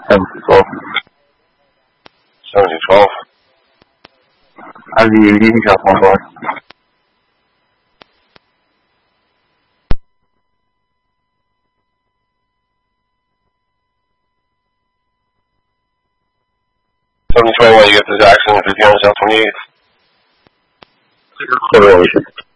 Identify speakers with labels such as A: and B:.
A: 12.
B: 70-12.
A: As the leading shot one more.
B: You get to Jackson, 50 on South 28th.
A: 7-1.